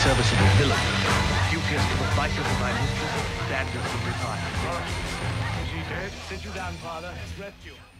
serviceable villain, duteous to the vices of thy mistress, standeth to retire. Is he dead? Sit you down, father. Rest you.